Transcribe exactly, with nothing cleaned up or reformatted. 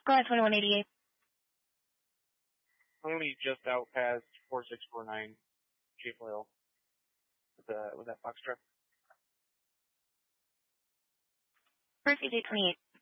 Go ahead, twenty-one eighty-eight. Clearly just out past four six four nine, Chief Oil, with, the, with that box truck. First, E J twenty-eight.